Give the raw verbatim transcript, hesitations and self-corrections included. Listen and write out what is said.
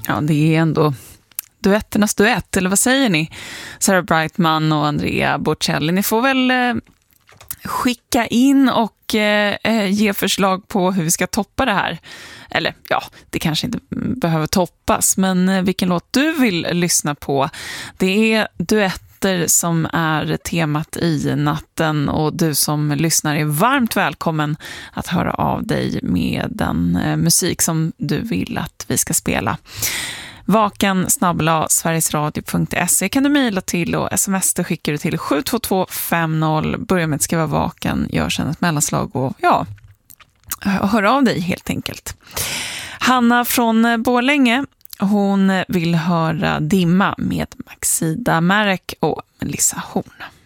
Ja, det är ändå duetternas duett, eller vad säger ni? Sarah Brightman och Andrea Bocelli. Ni får väl eh, skicka in och eh, ge förslag på hur vi ska toppa det här. Eller ja, det kanske inte behöver toppas, men eh, vilken låt du vill lyssna på. Det är duetter som är temat i natten, och du som lyssnar är varmt välkommen att höra av dig med den eh, musik som du vill att vi ska spela. Vaken snabbla sverigesradio punkt se kan du mejla till, och sms det skickar du till sju två två fem noll. Börja med att skriva vaken, gör sedan ett mellanslag och ja, hör av dig helt enkelt. Hanna från Borlänge, hon vill höra Dimma med Maxida Marek och Melissa Horn.